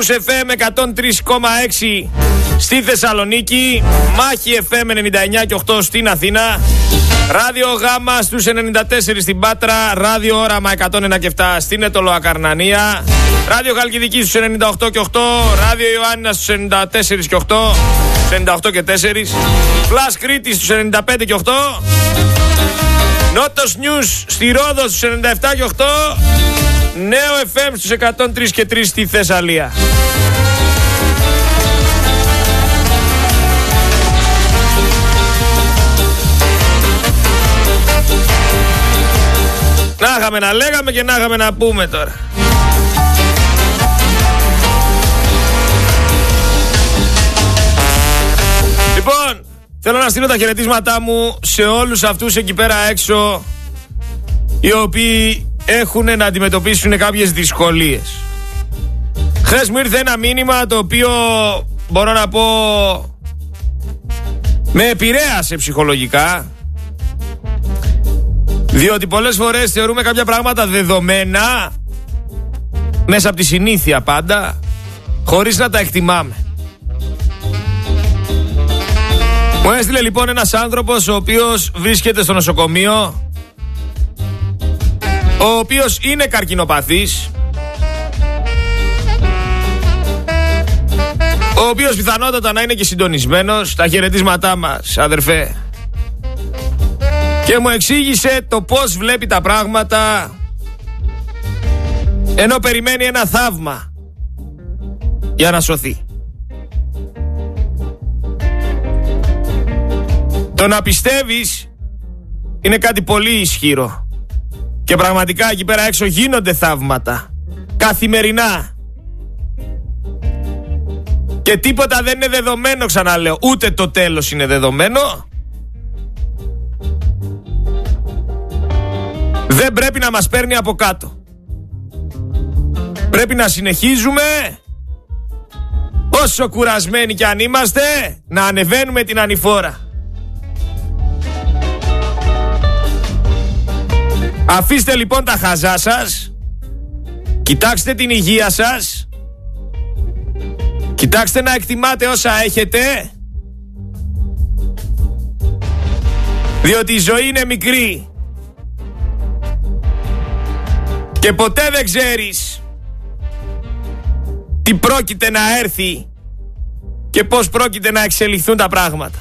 FM 103,6 στη Θεσσαλονίκη, Μάχη FM 99 και 8 στην Αθήνα, Ράδιο Γάμα στους 94 στην Πάτρα, Ράδιο Όραμα 101 και 7 στην Ετωλοακαρνανία, Ράδιο Χαλκιδική στους 98 και 8, Ράδιο Ιωάννινα στους 94 και 8, 98 και 4, Φλας Κρήτης στους 95 και 8, Νότος Νιούς στη Ρόδο στους 97 και 8, Νέο FM στους 103 και 3 στη Θεσσαλία. Να είχαμε να λέγαμε και να είχαμε να πούμε τώρα. Λοιπόν, θέλω να στείλω τα χαιρετίσματά μου σε όλους αυτούς εκεί πέρα έξω οι οποίοι έχουν να αντιμετωπίσουν κάποιες δυσκολίες. Χθες μου ήρθε ένα μήνυμα το οποίο μπορώ να πω με επηρέασε ψυχολογικά, διότι πολλές φορές θεωρούμε κάποια πράγματα δεδομένα μέσα από τη συνήθεια πάντα, χωρίς να τα εκτιμάμε. Μου έστειλε λοιπόν ένας άνθρωπος ο οποίος βρίσκεται στο νοσοκομείο, ο οποίος είναι καρκινοπαθής, ο οποίος πιθανότατα να είναι και συντονισμένος. Τα χαιρετίσματά μας, αδερφέ. Και μου εξήγησε το πώς βλέπει τα πράγματα, ενώ περιμένει ένα θαύμα για να σωθεί. Το να πιστεύεις είναι κάτι πολύ ισχυρό. Και πραγματικά εκεί πέρα έξω γίνονται θαύματα καθημερινά. Και τίποτα δεν είναι δεδομένο, ξαναλέω. Ούτε το τέλος είναι δεδομένο. Δεν πρέπει να μας παίρνει από κάτω. Πρέπει να συνεχίζουμε, όσο κουρασμένοι κι αν είμαστε, να ανεβαίνουμε την ανηφόρα. Αφήστε λοιπόν τα χαζά σας, κοιτάξτε την υγεία σας, κοιτάξτε να εκτιμάτε όσα έχετε, διότι η ζωή είναι μικρή και ποτέ δεν ξέρεις τι πρόκειται να έρθει και πώς πρόκειται να εξελιχθούν τα πράγματα.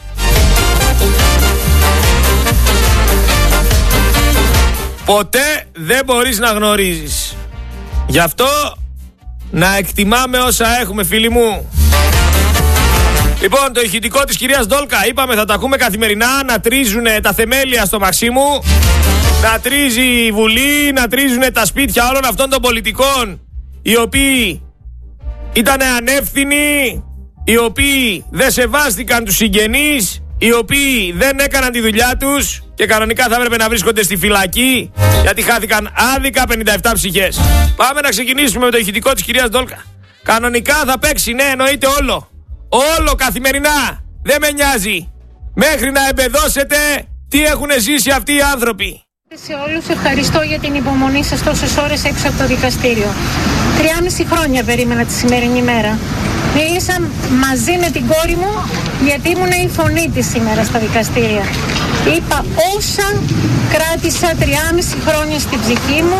Ποτέ δεν μπορείς να γνωρίζεις. Γι' αυτό να εκτιμάμε όσα έχουμε, φίλοι μου. Λοιπόν, το ηχητικό της κυρίας Ντόλκα, είπαμε θα τα ακούμε καθημερινά, να τρίζουν τα θεμέλια στο Μαξίμου, να τρίζει η Βουλή, να τρίζουν τα σπίτια όλων αυτών των πολιτικών οι οποίοι ήταν ανεύθυνοι, οι οποίοι δεν σεβάστηκαν τους συγγενείς, οι οποίοι δεν έκαναν τη δουλειά τους και κανονικά θα έπρεπε να βρίσκονται στη φυλακή γιατί χάθηκαν άδικα 57 ψυχές. Πάμε να ξεκινήσουμε με το ηχητικό της κυρίας Ντόλκα. Κανονικά θα παίξει, ναι, εννοείται όλο καθημερινά. Δεν με νοιάζει μέχρι να εμπεδώσετε τι έχουν ζήσει αυτοί οι άνθρωποι. Σε όλους ευχαριστώ για την υπομονή σας τόσες ώρες έξω από το δικαστήριο. 3,5 χρόνια περίμενα τη σημερινή μέρα. Μίλησα μαζί με την κόρη μου γιατί ήμουν η φωνή της σήμερα στα δικαστήρια. Είπα όσα κράτησα 3,5 χρόνια στην ψυχή μου,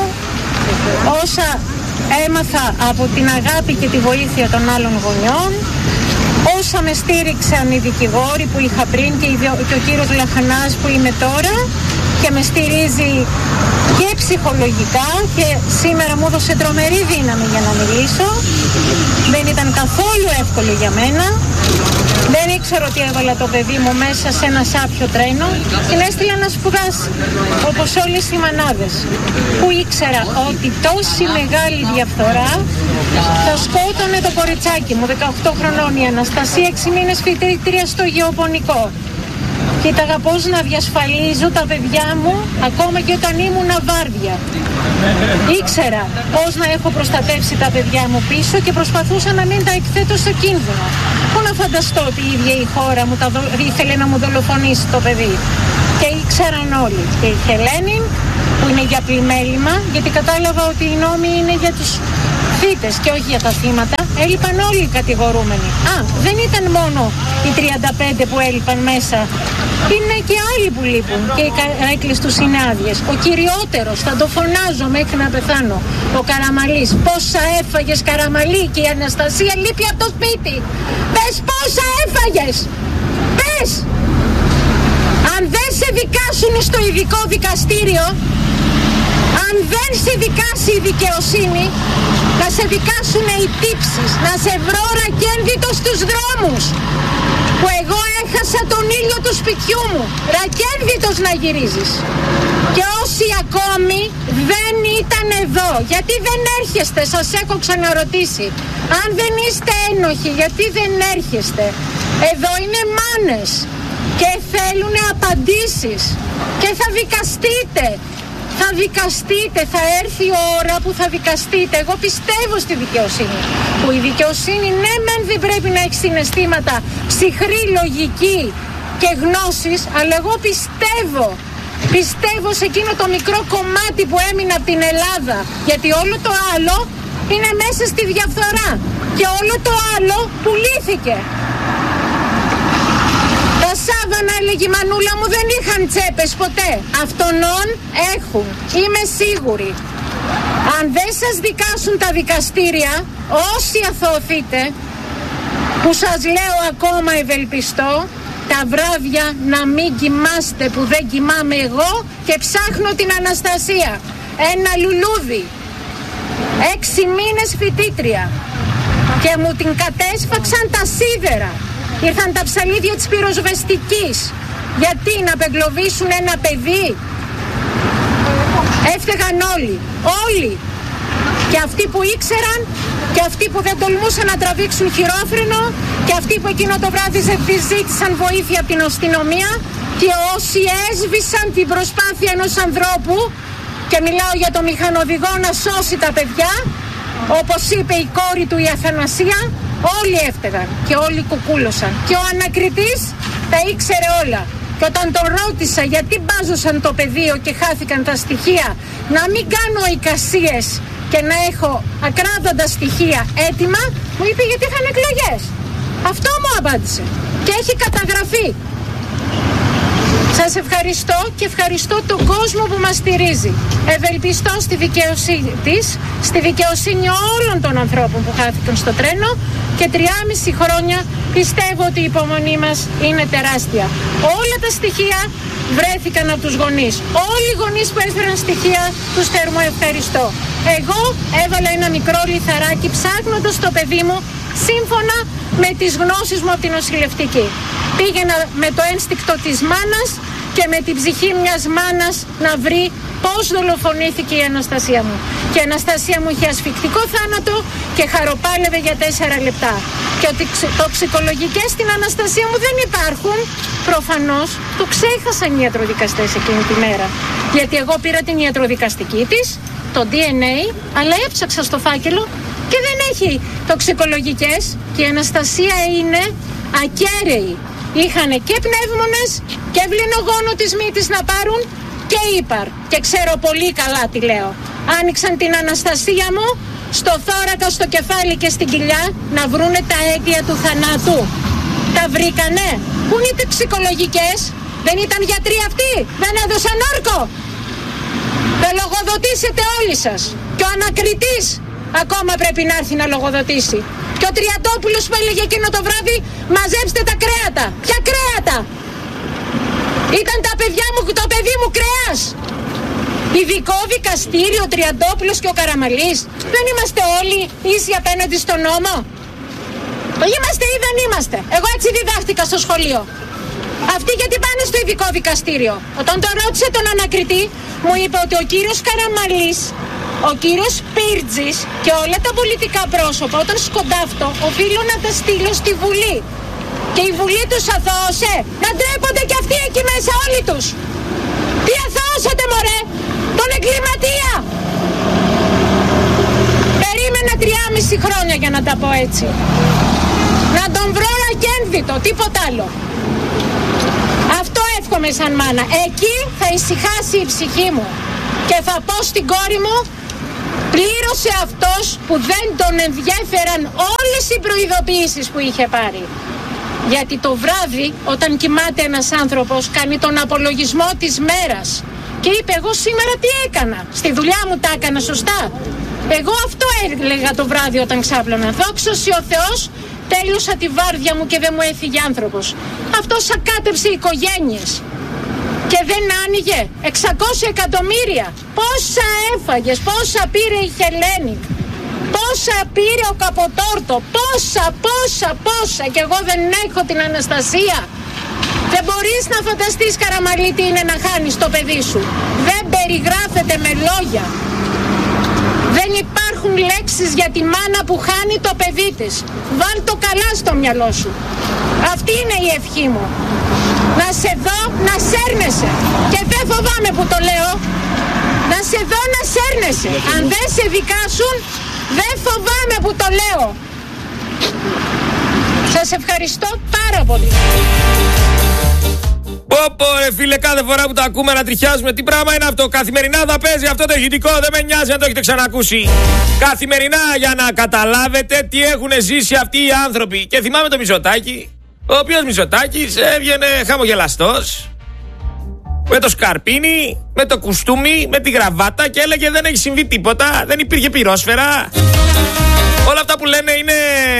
όσα έμαθα από την αγάπη και τη βοήθεια των άλλων γονιών, όσα με στήριξαν οι δικηγόροι που είχα πριν και ο κύριος Λαχανάς που είμαι τώρα και με στηρίζει και ψυχολογικά και σήμερα μου έδωσε τρομερή δύναμη για να μιλήσω. Δεν ήταν καθόλου εύκολο για μένα. Δεν ήξερα ότι έβαλα το παιδί μου μέσα σε ένα σάπιο τρένο. Την έστειλα να σπουδάσει, όπως όλες οι μανάδες. Που ήξερα ότι τόση μεγάλη διαφθορά θα σκότωνε το κοριτσάκι μου, 18 χρονών η Αναστασία, 6 μήνες φοιτήτρια στο γεωπονικό. Κοίταγα πώς να διασφαλίζω τα παιδιά μου ακόμα και όταν ήμουν βάρδια. Ήξερα πώς να έχω προστατεύσει τα παιδιά μου πίσω και προσπαθούσα να μην τα εκθέτω στο κίνδυνο. Πού να φανταστώ ότι η ίδια η χώρα μου ήθελε να μου δολοφονήσει το παιδί. Και ήξεραν όλοι. Και η Χελένη που είναι για πλημέλημα, γιατί κατάλαβα ότι οι νόμοι είναι για τους θύτες και όχι για τα θύματα. Έλειπαν όλοι οι κατηγορούμενοι. Δεν ήταν μόνο οι 35 που έλειπαν μέσα. Είναι και άλλοι που λείπουν και οι καρέκλες τους είναι άδειες. Ο κυριότερος, θα το φωνάζω μέχρι να πεθάνω, ο Καραμαλής. Πόσα έφαγες, Καραμαλή? Και η Αναστασία λείπει από το σπίτι. Πες πόσα έφαγες. Πες. Αν δεν σε δικάσουν στο ειδικό δικαστήριο, αν δεν σε δικάσει η δικαιοσύνη, να σε δικάσουν οι τύψεις, να σε βρω ρακένδυτο στους δρόμους, που εγώ έχασα τον ήλιο του σπιτιού μου, ρακένδυτος να γυρίζεις. Και όσοι ακόμη δεν ήταν εδώ, γιατί δεν έρχεστε? Σας έχω ξαναρωτήσει. Αν δεν είστε ένοχοι, γιατί δεν έρχεστε? Εδώ είναι μάνες και θέλουν απαντήσεις και θα δικαστείτε. Θα δικαστείτε, θα έρθει η ώρα που θα δικαστείτε. Εγώ πιστεύω στη δικαιοσύνη. Που η δικαιοσύνη ναι μεν δεν πρέπει να έχει συναισθήματα, ψυχρή λογική και γνώσεις, αλλά εγώ πιστεύω σε εκείνο το μικρό κομμάτι που έμεινε από την Ελλάδα. Γιατί όλο το άλλο είναι μέσα στη διαφθορά και όλο το άλλο πουλήθηκε. Τα σάβανα, έλεγε η μανούλα μου, δεν είχαν τσέπες ποτέ. Αυτονών έχουν, είμαι σίγουρη. Αν δεν σας δικάσουν τα δικαστήρια, όσοι αθωωθείτε, που σας λέω ακόμα ευελπιστώ, τα βράδια να μην κοιμάστε που δεν κοιμάμαι εγώ και ψάχνω την Αναστασία. Ένα λουλούδι, 6 μήνες φοιτήτρια, και μου την κατέσφαξαν τα σίδερα. Ήρθαν τα ψαλίδια της πυροσβεστικής. Γιατί? Να απεγκλωβίσουν ένα παιδί? Έφταιγαν όλοι. Και αυτοί που ήξεραν, και αυτοί που δεν τολμούσαν να τραβήξουν χειρόφρενο, και αυτοί που εκείνο το βράδυ ζήτησαν βοήθεια από την αστυνομία, και όσοι έσβησαν την προσπάθεια ενός ανθρώπου, και μιλάω για το μηχανοδηγό, να σώσει τα παιδιά, όπως είπε η κόρη του η Αθανασία. Όλοι έφταιγαν και όλοι κουκούλωσαν. Και ο ανακριτής τα ήξερε όλα. Και όταν τον ρώτησα γιατί μπάζωσαν το πεδίο και χάθηκαν τα στοιχεία, να μην κάνω εικασίες και να έχω ακράδαντα στοιχεία έτοιμα, μου είπε γιατί είχαν εκλογές. Αυτό μου απάντησε. Και έχει καταγραφεί. Σας ευχαριστώ και ευχαριστώ τον κόσμο που μας στηρίζει. Ευελπιστώ στη δικαιοσύνη της, στη δικαιοσύνη όλων των ανθρώπων που χάθηκαν στο τρένο, και 3,5 χρόνια πιστεύω ότι η υπομονή μας είναι τεράστια. Όλα τα στοιχεία βρέθηκαν από τους γονείς. Όλοι οι γονείς που έφεραν στοιχεία τους θέρμο ευχαριστώ. Εγώ έβαλα ένα μικρό λιθαράκι ψάχνοντας το παιδί μου σύμφωνα με τις γνώσεις μου από την νοσηλευτική. Πήγαινα με το ένστικτο της μάνας και με την ψυχή μιας μάνας να βρει πώς δολοφονήθηκε η Αναστασία μου. Και η Αναστασία μου είχε ασφυκτικό θάνατο και χαροπάλευε για 4 λεπτά. Και ότι τοξικολογικές στην Αναστασία μου δεν υπάρχουν, προφανώς το ξέχασαν οι ιατροδικαστές εκείνη τη μέρα. Γιατί εγώ πήρα την ιατροδικαστική της, το DNA, αλλά έψαξα στο φάκελο και δεν έχει τοξικολογικές, και η Αναστασία είναι ακέραιη. Είχανε και πνεύμονες και βληνογόνο της μύτης να πάρουν και ύπαρ. Και ξέρω πολύ καλά τι λέω. Άνοιξαν την Αναστασία μου στο θώρακα, στο κεφάλι και στην κοιλιά να βρούνε τα αίτια του θανάτου. Τα βρήκανε. Πού είναι οι τοξικολογικές? Δεν ήταν γιατροί αυτοί? Δεν έδωσαν όρκο? Θα λογοδοτήσετε όλοι σας. Και ο ανακριτής ακόμα πρέπει να έρθει να λογοδοτήσει. Και ο Τριαντόπουλος που έλεγε εκείνο το βράδυ, μαζέψτε τα κρέατα. Ποια κρέατα? Ήταν τα παιδιά μου, το παιδί μου κρέας? Ειδικό δικαστήριο, ο Τριαντόπουλος και ο Καραμαλής. Δεν είμαστε όλοι ίσοι απέναντι στον νόμο? Είμαστε ή δεν είμαστε? Εγώ έτσι διδάχτηκα στο σχολείο. Αυτοί γιατί πάνε στο ειδικό δικαστήριο? Όταν το ρώτησε τον ανακριτή, μου είπε ότι ο κύριος Καραμαλής, ο κύριος Πίρτζης και όλα τα πολιτικά πρόσωπα, όταν σκοντάφτω, οφείλω να τα στείλω στη Βουλή. Και η Βουλή τους αθώωσε. Να ντρέπονται κι αυτοί εκεί μέσα όλοι τους. Τι αθώωσατε μωρέ? Τον εγκληματία. Περίμενα 3,5 χρόνια για να τα πω έτσι. Να τον βρω ακένδυτο, τίποτα άλλο. Αυτό εύχομαι σαν μάνα. Εκεί θα ησυχάσει η ψυχή μου. Και θα πω στην κόρη μου, Πλήρωσε αυτός που δεν τον ενδιέφεραν όλες οι προειδοποιήσεις που είχε πάρει. Γιατί το βράδυ, όταν κοιμάται ένας άνθρωπος, κάνει τον απολογισμό της μέρας. Και είπε, εγώ σήμερα τι έκανα? Στη δουλειά μου τα έκανα σωστά? Εγώ αυτό έλεγα το βράδυ όταν ξάπλωνα. Δόξα ο Θεός, τέλειωσα τη βάρδια μου και δεν μου έφυγε άνθρωπος. Αυτός ακάτεψε οικογένειες. Και δεν άνοιγε 600 εκατομμύρια. Πόσα έφαγες, πόσα πήρε η Χελένη, πόσα πήρε ο Καποτόρτο, πόσα. Και εγώ δεν έχω την Αναστασία. Δεν μπορείς να φανταστείς, Καραμαλή, τι είναι να χάνεις το παιδί σου. Δεν περιγράφεται με λόγια. Δεν υπάρχουν λέξεις για τη μάνα που χάνει το παιδί της. Βάλ το καλά στο μυαλό σου. Αυτή είναι η ευχή μου. Να σε δω να σέρνεσαι. Και δεν φοβάμαι που το λέω. Να σε δω να σέρνεσαι. Αν δεν σε δικάσουν, δεν φοβάμαι που το λέω. Σας ευχαριστώ πάρα πολύ. Πω ρε φίλε, κάθε φορά που τα ακούμε να τριχιάζουμε. Τι πράγμα είναι αυτό? Καθημερινά θα παίζει αυτό το ηχητικό. Δεν με νοιάζει αν το έχετε ξανακούσει. Καθημερινά, για να καταλάβετε τι έχουν ζήσει αυτοί οι άνθρωποι. Και θυμάμαι το Μητσοτάκη, ο οποίος Μητσοτάκης έβγαινε χαμογελαστός, με το σκαρπίνι, με το κουστούμι, με τη γραβάτα, και έλεγε δεν έχει συμβεί τίποτα, δεν υπήρχε πυρόσφαιρα. Όλα αυτά που λένε είναι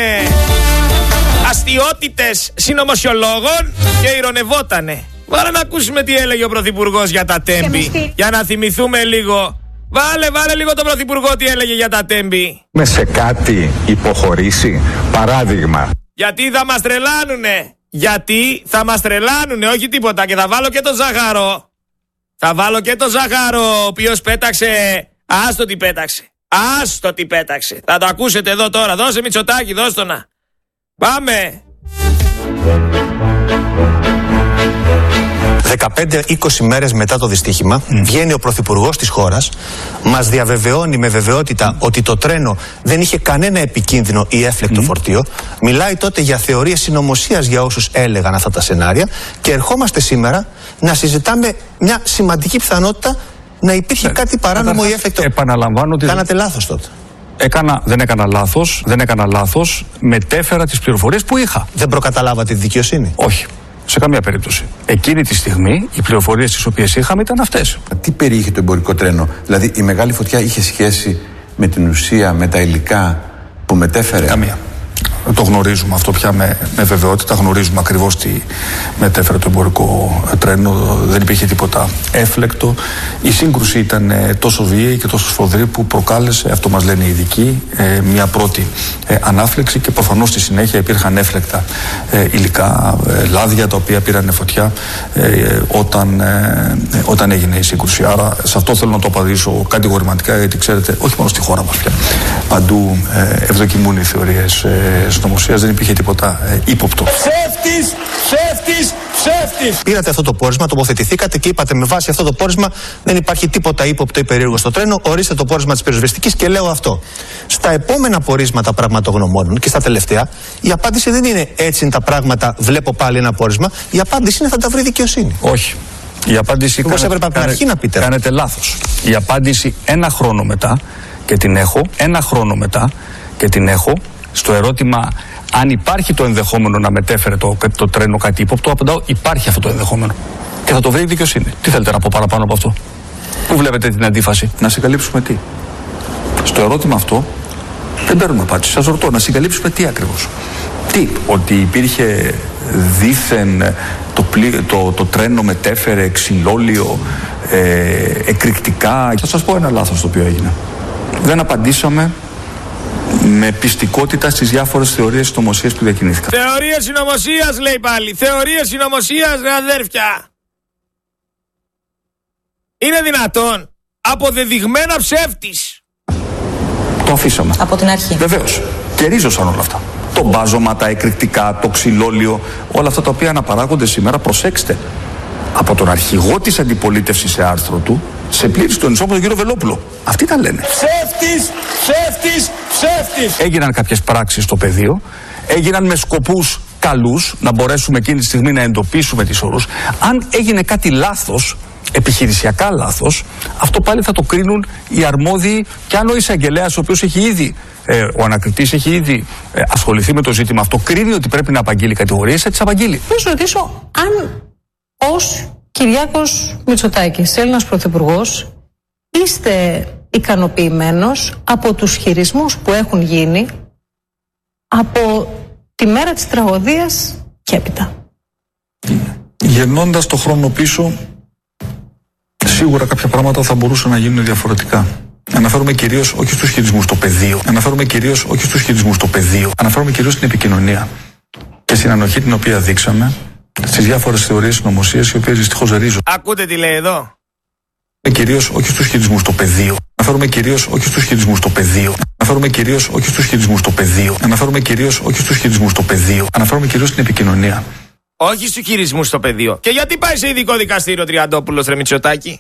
αστιότητες συνωμοσιολόγων και ηρωνευότανε. Βάλε να ακούσουμε τι έλεγε ο Πρωθυπουργός για τα Τέμπη, για να θυμηθούμε λίγο. Βάλε λίγο τον Πρωθυπουργό τι έλεγε για τα Τέμπη. Με σε κάτι υποχωρήσει, παράδειγμα. Γιατί θα μας τρελάνουνε. Γιατί θα μας τρελάνουνε, όχι τίποτα. Και θα βάλω και το Ζάχαρο. Θα βάλω και το Ζάχαρο, ο οποίος πέταξε. Άστο τι πέταξε. Θα το ακούσετε εδώ τώρα. Δώσε Μητσοτάκη, δώσ' το να. Πάμε. 15-20 μέρες μετά το δυστύχημα, βγαίνει ο Πρωθυπουργός της χώρας, μας διαβεβαιώνει με βεβαιότητα ότι το τρένο δεν είχε κανένα επικίνδυνο ή έφλεκτο φορτίο. Μιλάει τότε για θεωρίες συνωμοσίας για όσους έλεγαν αυτά τα σενάρια, και ερχόμαστε σήμερα να συζητάμε μια σημαντική πιθανότητα να υπήρχε κάτι παράνομο ή έφλεκτο. Επαναλαμβάνω ότι κάνατε λάθος τότε. Δεν έκανα λάθος, μετέφερα τις πληροφορίες που είχα. Δεν προκαταλάβατε τη δικαιοσύνη? Όχι, σε καμία περίπτωση. Εκείνη τη στιγμή οι πληροφορίες τις οποίες είχαμε ήταν αυτές. Τι περιείχε το εμπορικό τρένο? Δηλαδή η μεγάλη φωτιά είχε σχέση με την ουσία, με τα υλικά που μετέφερε? Καμία. Το γνωρίζουμε αυτό πια με βεβαιότητα. Γνωρίζουμε ακριβώς τι μετέφερε το εμπορικό τρένο. Δεν υπήρχε τίποτα έφλεκτο. Η σύγκρουση ήταν τόσο βίαιη και τόσο σφοδρή που προκάλεσε, αυτό μας λένε οι ειδικοί, μια πρώτη ανάφλεξη, και προφανώς στη συνέχεια υπήρχαν έφλεκτα υλικά, λάδια τα οποία πήραν φωτιά όταν έγινε η σύγκρουση. Άρα σε αυτό θέλω να το απαντήσω κατηγορηματικά, γιατί ξέρετε, όχι μόνο στη χώρα μας πια. Παντού ευδοκιμούν οι θεωρίες συνωμοσίας, δεν υπήρχε τίποτα ύποπτο. Ψεύτης! Πήρατε αυτό το πόρισμα, τοποθετηθήκατε και είπατε με βάση αυτό το πόρισμα δεν υπάρχει τίποτα ύποπτο ή περίεργο στο τρένο. Ορίστε το πόρισμα της πυροσβεστικής, και λέω αυτό. Στα επόμενα πορίσματα πραγματογνωμόνων και στα τελευταία, η απάντηση δεν είναι έτσι είναι τα πράγματα, βλέπω πάλι ένα πόρισμα. Η απάντηση είναι θα τα βρει δικαιοσύνη. Όχι. Η απάντηση έπρεπε από την αρχή να πείτε. Κάνετε λάθος. Η απάντηση ένα χρόνο μετά και την έχω, στο ερώτημα αν υπάρχει το ενδεχόμενο να μετέφερε το τρένο κάτι ύποπτο, απαντάω υπάρχει αυτό το ενδεχόμενο. Και θα το βρει η δικαιοσύνη. Τι θέλετε να πω παραπάνω από αυτό? Πού βλέπετε την αντίφαση? Να συγκαλύψουμε τι? Στο ερώτημα αυτό δεν παίρνουμε απάντηση. Σας ρωτώ, να συγκαλύψουμε τι ακριβώς? Τι? Ότι υπήρχε δήθεν το τρένο μετέφερε ξυλόλιο, εκρηκτικά. Θα σας πω ένα λάθος το οποίο έγινε. Δεν απαντήσαμε με πιστικότητα στις διάφορες θεωρίες συνωμοσίας που διακινήθηκαν. Θεωρίες συνωμοσίας λέει πάλι. Θεωρίες συνωμοσίας, ρε αδέρφια. Είναι δυνατόν? Αποδεδειγμένα ψεύτης. Το αφήσαμε. Από την αρχή. Βεβαίως. Και ρίζωσαν όλα αυτά. Το μπάζωμα, τα εκρηκτικά, το ξυλόλιο, όλα αυτά τα οποία αναπαράγονται σήμερα, προσέξτε, από τον αρχηγό της αντιπολίτευσης σε άρθρο του, σε πλήρη τον ισόπεδο κύριο Βελόπουλο. Αυτοί τα λένε. Ψεύτης. Έγιναν κάποιες πράξεις στο πεδίο, έγιναν με σκοπούς καλούς, να μπορέσουμε εκείνη τη στιγμή να εντοπίσουμε τις όρους. Αν έγινε κάτι λάθος, επιχειρησιακά λάθος, αυτό πάλι θα το κρίνουν οι αρμόδιοι, και αν ο εισαγγελέας, ο οποίος έχει ήδη, ο ανακριτής έχει ήδη ασχοληθεί με το ζήτημα αυτό, κρίνει ότι πρέπει να απαγγείλει κατηγορίες, θα τις απαγγείλει. Θα σου ρωτήσω αν ως Κυριάκος Μητσοτάκης, Έλληνας Πρωθυπουργός, είστε ικανοποιημένος από τους χειρισμούς που έχουν γίνει από τη μέρα της τραγωδίας και έπειτα? Γυρνώντας το χρόνο πίσω, σίγουρα κάποια πράγματα θα μπορούσαν να γίνουν διαφορετικά. Αναφέρομαι κυρίως όχι στους χειρισμούς στο πεδίο. Αναφέρομαι κυρίως στην επικοινωνία και στην ανοχή την οποία δείξαμε στις διάφορες θεωρίες συνωμοσίας, οι οποίες δυστυχώς ρίζουν. Ακούτε τι λέει εδώ. Κυρίως όχι στους χειρισμούς στο πεδίο. Αναφέρομαι κυρίως όχι στους χειρισμούς στο πεδίο. Αναφέρομαι κυρίως όχι στους χειρισμούς στο πεδίο. Αναφέρομαι κυρίως όχι στους χειρισμούς στο πεδίο. Αναφέρομαι κυρίως στην επικοινωνία. Όχι στους χειρισμούς στο πεδίο. Και γιατί πάει σε ειδικό δικαστήριο Τριαντόπουλος, ρε Μητσοτάκη?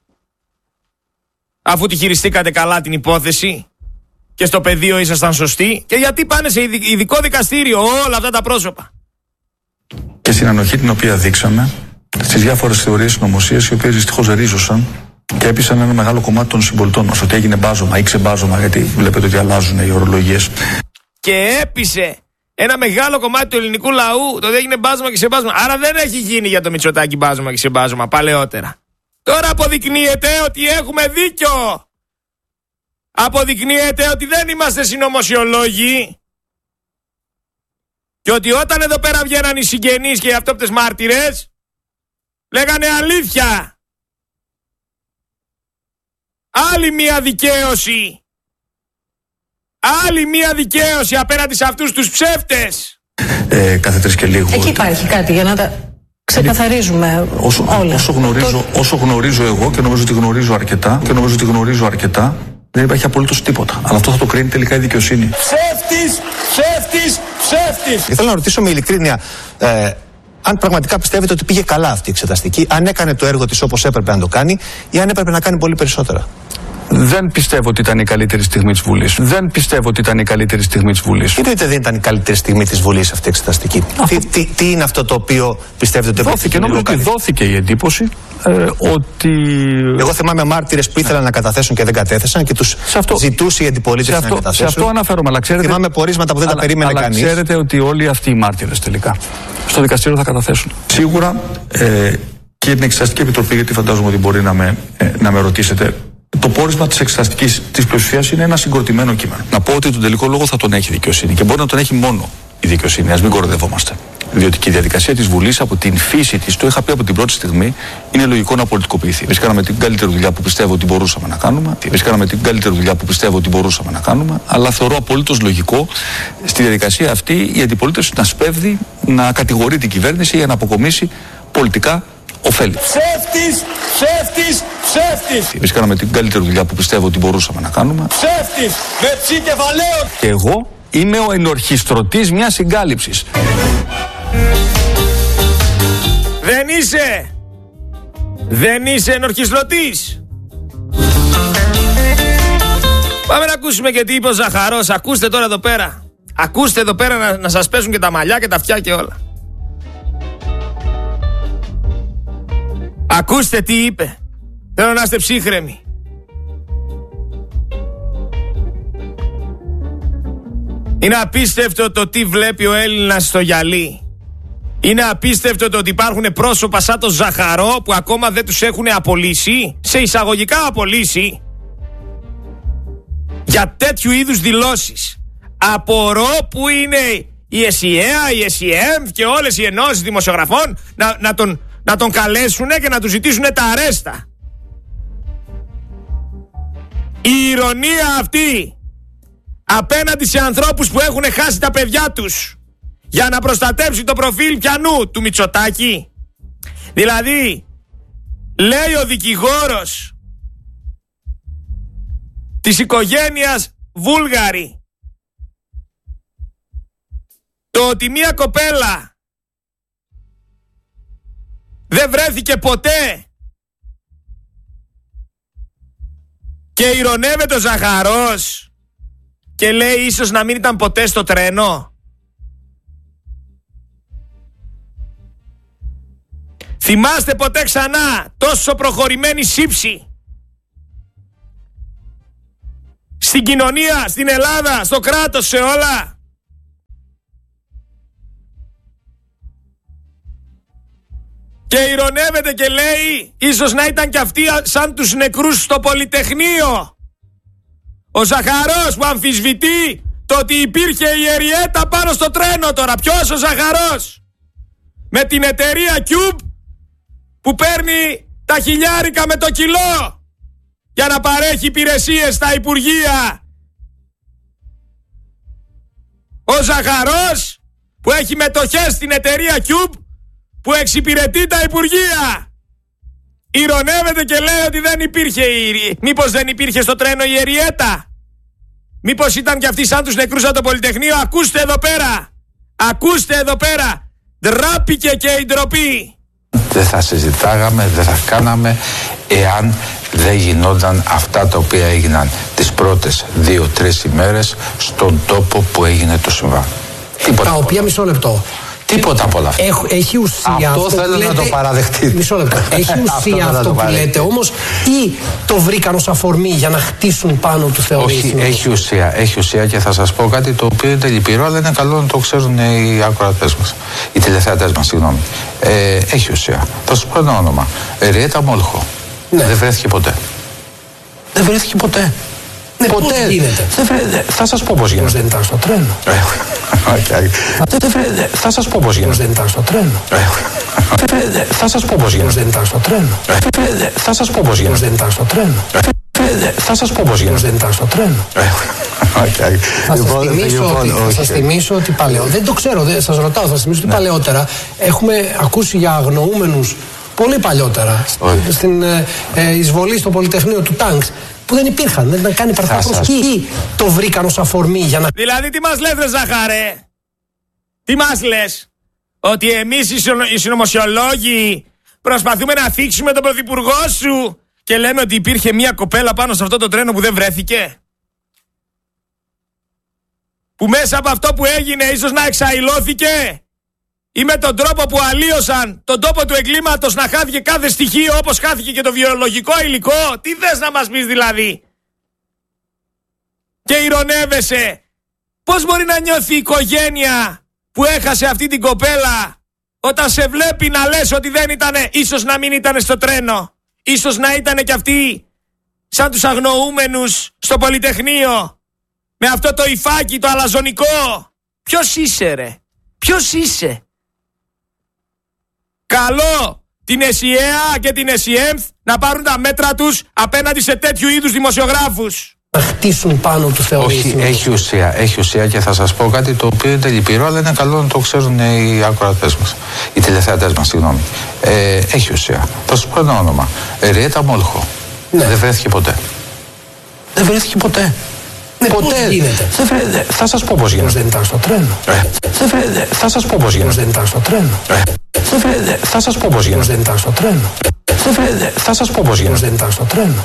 Αφού τη χειριστήκατε καλά την υπόθεση και στο πεδίο ήσασταν σωστοί, και γιατί πάνε σε ειδικό δικαστήριο όλα αυτά τα πρόσωπα? Και στην ανοχή την οποία δείξαμε στις διάφορες θεωρίες συνωμοσίας, οι οποίες δυστυχώς ρίζωσαν και έπεισαν ένα μεγάλο κομμάτι των συμπολιτών μας ότι έγινε μπάζωμα ή ξεμπάζωμα, γιατί βλέπετε ότι αλλάζουν οι ορολογίες. Και έπεισε ένα μεγάλο κομμάτι του ελληνικού λαού το ότι έγινε μπάζωμα και ξεμπάζωμα. Άρα δεν έχει γίνει για το Μητσοτάκη μπάζωμα και ξεμπάζωμα παλαιότερα. Τώρα αποδεικνύεται ότι έχουμε δίκιο. Αποδεικνύεται ότι δεν είμαστε συνωμοσιολόγοι. Και ότι όταν εδώ πέρα βγαίναν οι συγγενείς και οι αυτόπτες μάρτυρες, λέγανε αλήθεια. Άλλη μία δικαίωση. Άλλη μία δικαίωση απέναντι σε αυτούς τους ψεύτες. Κάθε τρεις και λίγο. Εκεί υπάρχει κάτι για να τα ξεκαθαρίζουμε όλα. Όσο γνωρίζω εγώ, και νομίζω ότι γνωρίζω αρκετά, δεν υπάρχει απολύτως τίποτα. Αλλά αυτό θα το κρίνει τελικά η δικαιοσύνη. Ψεύτης! Και θέλω να ρωτήσω με ειλικρίνεια, αν πραγματικά πιστεύετε ότι πήγε καλά αυτή η εξεταστική, αν έκανε το έργο της όπως έπρεπε να το κάνει, ή αν έπρεπε να κάνει πολύ περισσότερα. Δεν πιστεύω ότι ήταν η καλύτερη στιγμή της Βουλής. Γιατί δεν ήταν η καλύτερη στιγμή της Βουλής αυτή η εξεταστική? Τι είναι αυτό το οποίο πιστεύετε ότι δόθηκε? Νομίζω ότι δόθηκε η εντύπωση ότι. Εγώ θυμάμαι μάρτυρες που ήθελαν να καταθέσουν και δεν κατέθεσαν και τους ζητούσε η αντιπολίτευση να καταθέσουν. Σε αυτό αναφέρομαι, αλλά ξέρετε. Θυμάμαι πορίσματα που δεν τα περίμενε κανείς. Αλλά ξέρετε ότι όλοι αυτοί οι μάρτυρες τελικά στο δικαστήριο θα καταθέσουν. Σίγουρα και την Εξεταστική Επιτροπή, γιατί φαντάζομαι ότι μπορεί να με ρωτήσετε. Το πόρισμα της εξεταστικής της πλειοψηφίας είναι ένα συγκροτημένο κείμενο. Να πω ότι τον τελικό λόγο θα τον έχει η δικαιοσύνη και μπορεί να τον έχει μόνο η δικαιοσύνη. Ας μην κοροϊδευόμαστε. Διότι και η διαδικασία της Βουλής από την φύση της, το είχα πει από την πρώτη στιγμή, είναι λογικό να πολιτικοποιηθεί. Εμείς κάναμε την καλύτερη δουλειά που πιστεύω ότι μπορούσαμε να κάνουμε. Αλλά θεωρώ απολύτως λογικό στη διαδικασία αυτή η αντιπολίτευση να σπέβδει, να κατηγορεί την κυβέρνηση για να αποκομίσει πολιτικά ωφέλη. Ψεύτης! Εμείς κάναμε την καλύτερη δουλειά που πιστεύω ότι μπορούσαμε να κάνουμε. Ψεύτης! Με ψή κεφαλαίων! Και εγώ είμαι ο ενορχιστρωτής μιας συγκάλυψης. Δεν είσαι ενορχιστρωτής. Πάμε να ακούσουμε και τι είπε ο Ζαχαρός. Ακούστε τώρα εδώ πέρα. Ακούστε εδώ πέρα να σας πέσουν και τα μαλλιά και τα αυτιά και όλα. Ακούστε τι είπε. Θέλω να είστε ψύχρεμοι. Είναι απίστευτο το τι βλέπει ο Έλληνας στο γυαλί. Είναι απίστευτο το ότι υπάρχουν πρόσωπα σαν το Ζαχαρό που ακόμα δεν τους έχουν απολύσει, σε εισαγωγικά απολύσει, για τέτοιου είδους δηλώσεις. Απορώ που είναι η ΕΣΥΕΑ, η ΕΣΥΕΜ και όλες οι ενώσεις δημοσιογραφών να τον καλέσουν και να του ζητήσουν τα αρέστα. Η ηρωνία αυτή απέναντι σε ανθρώπους που έχουν χάσει τα παιδιά τους για να προστατέψει το προφίλ πιανού του Μητσοτάκη. Δηλαδή, λέει ο δικηγόρος της οικογένειας Βούλγαρη το ότι μία κοπέλα δεν βρέθηκε ποτέ και ηρωνεύεται ο Ζαχαρός και λέει ίσως να μην ήταν ποτέ στο τρένο. Θυμάστε ποτέ ξανά τόσο προχωρημένη σύψη στην κοινωνία, στην Ελλάδα, στο κράτος, σε όλα? Και ειρωνεύεται και λέει ίσως να ήταν κι αυτοί σαν τους νεκρούς στο Πολυτεχνείο. Ο Ζαχαρός που αμφισβητεί το ότι υπήρχε η Εριέτα πάνω στο τρένο τώρα. Ποιος ο Ζαχαρός? Με την εταιρεία Cube που παίρνει τα χιλιάρικα με το κιλό για να παρέχει υπηρεσίες στα υπουργεία. Ο Ζαχαρός που έχει μετοχές στην εταιρεία Cube που εξυπηρετεί τα υπουργεία. Ειρωνεύεται και λέει ότι δεν υπήρχε μήπως δεν υπήρχε στο τρένο η Εριέτα? Μήπως ήταν κι αυτοί σαν τους νεκρούς από το Πολυτεχνείο? Ακούστε εδώ πέρα. Ακούστε εδώ πέρα. Ντράπηκε και η ντροπή. Δεν θα συζητάγαμε, δεν θα κάναμε εάν δεν γινόταν αυτά τα οποία έγιναν τις πρώτες 2-3 ημέρες στον τόπο που έγινε το συμβάν. Τα οποία, μισό λεπτό, τίποτα από όλα αυτά. Έχει ουσία αυτό θέλω λέτε, να το παραδεχτείτε. Μισό λεπτό. Έχει ουσία αυτό που λέτε όμως, ή το βρήκαν ως αφορμή για να χτίσουν πάνω του θεωρήσεις? Όχι, έχει ουσία και θα σας πω κάτι το οποίο είναι λυπηρό, αλλά είναι καλό να το ξέρουν οι ακροατές μας, οι τηλεθεατές μας, συγγνώμη. Έχει ουσία. Θα σας πω ένα όνομα. Εριέτα Μόλχο. Ναι. Δεν βρέθηκε ποτέ. Δεν βρέθηκε ποτέ. Ναι, ποτέ. Πώς γίνεται? Θα σας πω πώς γίνεται. Δεν ήταν στο τρένο. Θα σας πω πώς γίνεται. Δεν ήταν στο τρένο. Θα σας πω πώς γίνεται. Δεν ήταν στο τρένο. Θα σας πω πώς γίνεται. Δεν ήταν στο τρένο. Θα σας πω πώς γίνεται. Δεν ήταν στο τρένο. Θα σας θυμίσω ότι δεν το ξέρω, σας ρωτάω, θα σας θυμίσω ότι παλαιότερα έχουμε ακούσει για αγνοούμενους πολύ παλιότερα στην εισβολή στο Πολυτεχνείο του Τάγκς που δεν υπήρχαν, δεν ήταν καν υπαρθάπρος, ή το βρήκαν ως αφορμή για να... Δηλαδή τι μας λες ρε Ζαχαρέ? Τι μας λες? Ότι εμείς οι συνωμοσιολόγοι προσπαθούμε να θίξουμε τον πρωθυπουργό σου και λέμε ότι υπήρχε μια κοπέλα πάνω σε αυτό το τρένο που δεν βρέθηκε? Που μέσα από αυτό που έγινε ίσως να εξαϊλώθηκε? Ή με τον τρόπο που αλλίωσαν τον τόπο του εγκλήματος να χάθηκε κάθε στοιχείο όπως χάθηκε και το βιολογικό υλικό? Τι θες να μας πεις δηλαδή? Και ειρωνεύεσαι. Πώς μπορεί να νιώθει η οικογένεια που έχασε αυτή την κοπέλα όταν σε βλέπει να λες ότι δεν ήτανε, ίσως να μην ήτανε στο τρένο, ίσως να ήτανε κι αυτοί σαν τους αγνοούμενους στο Πολυτεχνείο με αυτό το υφάκι το αλαζονικό? Ποιος είσαι ρε? Ποιος είσαι? Καλό την ΕΣΥΕΑ και την ΕΣΥΕΜΘ να πάρουν τα μέτρα τους απέναντι σε τέτοιου είδους δημοσιογράφους. Να χτίσουν πάνω του θεωρήσεις. Όχι, έχει ουσία και θα σας πω κάτι το οποίο είναι λυπηρό, αλλά είναι καλό να το ξέρουν οι ακροατές μας, οι τηλεθεατές μας, συγγνώμη. Έχει ουσία. Θα σας πω ένα όνομα. Εριέτα Μόλχο. Ναι. Δεν βρέθηκε ποτέ. Δεν βρέθηκε ποτέ. Ναι, ποτέ. Πώς γίνεται? Θα σας πω πώς γίνεται. Δεν ήταν στο τρένο. Θα σας πω πώς γίνεται. Δεν ήταν στο τρένο. Θα σας πω πώς γίνεται. Δεν ήταν στο τρένο. Θα σας πω πώς γίνεται. Δεν ήταν στο τρένο.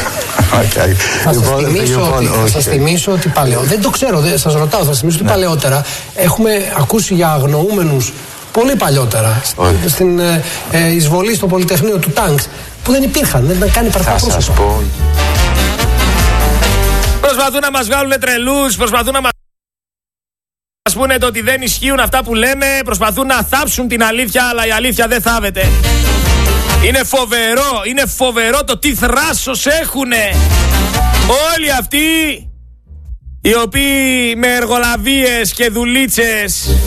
Θα σας θυμίσω ότι παλαιότερα, δεν το ξέρω, σας ρωτάω, θα σας θυμίσω ότι παλαιότερα έχουμε ακούσει για αγνοούμενους πολύ παλιότερα στην εισβολή στο Πολυτεχνείο του Τάγκς που δεν υπήρχαν, δεν ήταν καν υπαρθάπρος. Θα σας πω. Προσπαθούν να μας βγάλουν τρελούς, προσπαθούν να μας πούνε το ότι δεν ισχύουν αυτά που λένε, προσπαθούν να θάψουν την αλήθεια, αλλά η αλήθεια δεν θάβεται. Είναι φοβερό το τι θράσος έχουνε όλοι αυτοί οι οποίοι με εργολαβίες και δουλίτσες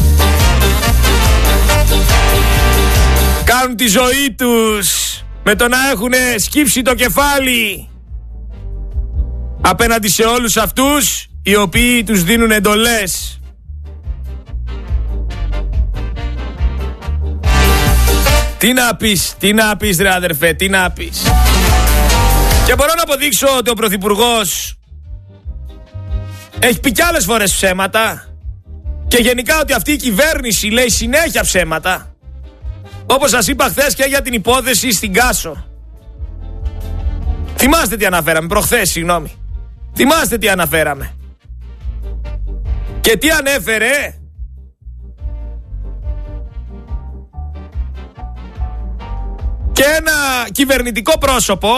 κάνουν τη ζωή τους με το να έχουν σκύψει το κεφάλι απέναντι σε όλους αυτούς οι οποίοι τους δίνουν εντολές. Τι να πεις ρε αδερφέ, τι να πεις? Και μπορώ να αποδείξω ότι ο Πρωθυπουργός έχει πει κι άλλες φορές ψέματα και γενικά ότι αυτή η κυβέρνηση λέει συνέχεια ψέματα, όπως σας είπα χθες και για την υπόθεση στην Κάσο. Θυμάστε τι αναφέραμε προχθές, συγγνώμη. Θυμάστε τι αναφέραμε. Και τι ανέφερε? και ένα κυβερνητικό πρόσωπο,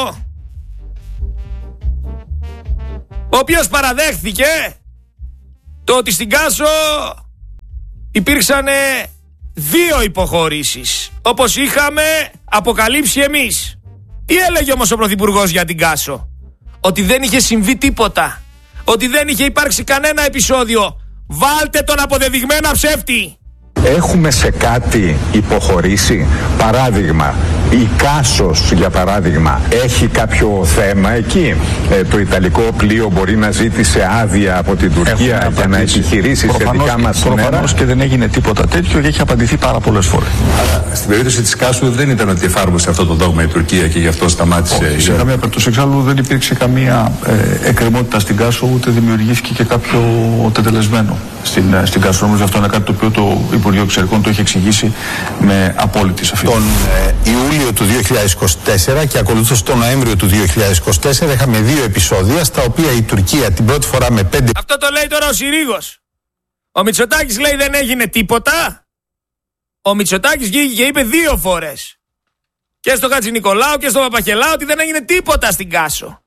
ο οποίος παραδέχθηκε το ότι στην Κάσο υπήρξαν 2 υποχωρήσεις, όπως είχαμε αποκαλύψει εμείς. Τι έλεγε όμως ο Πρωθυπουργός για την Κάσο? Ότι δεν είχε συμβεί τίποτα, ότι δεν είχε υπάρξει κανένα επεισόδιο. Βάλτε τον αποδεδειγμένα ψεύτη. Έχουμε σε κάτι υποχωρήσει? Παράδειγμα, η Κάσος, για παράδειγμα, έχει κάποιο θέμα εκεί? Το Ιταλικό πλοίο μπορεί να ζήτησε άδεια από την Τουρκία για να επιχειρήσει σε δικά μας νερά? Προφανώς και δεν έγινε τίποτα τέτοιο και έχει απαντηθεί πάρα πολλές φορές. Στην περίπτωση της Κάσου δεν ήταν ότι εφάρμοσε αυτό το δόγμα η Τουρκία και γι' αυτό σταμάτησε. Σε καμία περίπτωση εξάλλου δεν υπήρξε καμία εκκρεμότητα στην Κάσο, ούτε δημιουργήθηκε και κάποιο τετελεσμένο στην Κάσο. Νομίζω αυτό είναι κάτι το οποίο το Υπουργείο Εξωτερικών το έχει εξηγήσει με απόλυτη σαφήνεια. Τον Ιούλιο του 2024 και ακολούθως τον Νοέμβριο του 2024 είχαμε 2 επεισόδια στα οποία η Τουρκία την πρώτη φορά με 5... Αυτό το λέει τώρα ο Συρίγος. Ο Μητσοτάκης λέει δεν έγινε τίποτα. Ο Μητσοτάκης βγήκε και είπε 2 φορές. Και στο Χατζηνικολάου και στο Παπαχελάου ότι δεν έγινε τίποτα στην Κάσο.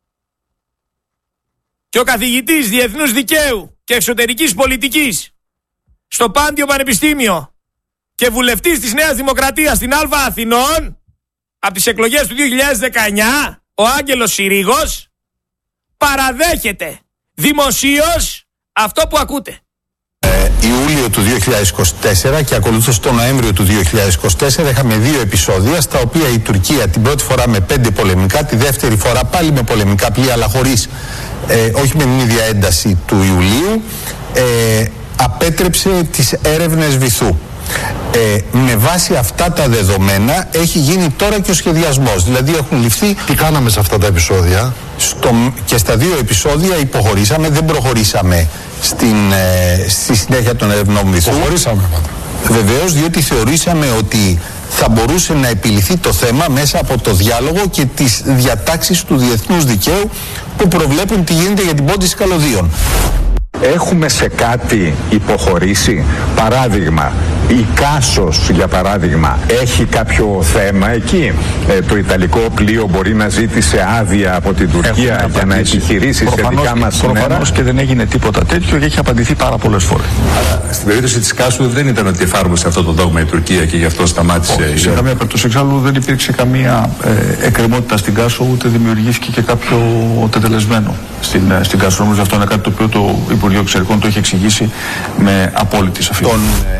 Και ο καθηγητής Διεθνούς Δικαίου και Εξωτερικής Πολιτικής στο Πάντιο Πανεπιστήμιο και βουλευτής της Νέας Δημοκρατίας στην Άλβα Αθηνών από τις εκλογές του 2019, ο Άγγελος Συρίγος, παραδέχεται δημοσίως αυτό που ακούτε. Ιούλιο του 2024 και ακολούθως τον Νοέμβριο του 2024 είχαμε 2 επεισόδια στα οποία η Τουρκία την πρώτη φορά με 5 πολεμικά, τη δεύτερη φορά πάλι με πολεμικά πλοία, αλλά χωρίς, όχι με την ίδια ένταση του Ιουλίου, απέτρεψε τις έρευνες βυθού. Με βάση αυτά τα δεδομένα έχει γίνει τώρα και ο σχεδιασμός. Δηλαδή έχουν ληφθεί... Τι κάναμε σε αυτά τα επεισόδια? Και στα 2 επεισόδια υποχωρήσαμε, δεν προχωρήσαμε στη συνέχεια των ερευνών βυθού. Προχωρήσαμε πάντα. Βεβαίως, διότι θεωρήσαμε ότι θα μπορούσε να επιληθεί το θέμα μέσα από το διάλογο και τις διατάξεις του διεθνούς δικαίου που προβλέπουν τι γίνεται για την πώληση καλωδίων. Έχουμε σε κάτι υποχωρήσει? Παράδειγμα, η Κάσος, για παράδειγμα, έχει κάποιο θέμα εκεί? Το Ιταλικό πλοίο μπορεί να ζήτησε άδεια από την Τουρκία για να επιχειρήσει σε δικά μας νερά? Προφανώς και δεν έγινε τίποτα τέτοιο και έχει απαντηθεί πάρα πολλές φορές. Στην περίπτωση της Κάσου δεν ήταν ότι εφάρμοσε αυτό το δόγμα η Τουρκία και γι' αυτό σταμάτησε. Σε καμία περίπτωση εξάλλου δεν υπήρξε καμία εκκρεμότητα στην Κάσο, ούτε δημιουργήθηκε και κάποιο τετελεσμένο στην Κάσο. Νομίζω αυτό είναι κάτι το οποίο το Υπουργείο Εξωτερικών το έχει εξηγήσει με απόλυτη σαφήνεια.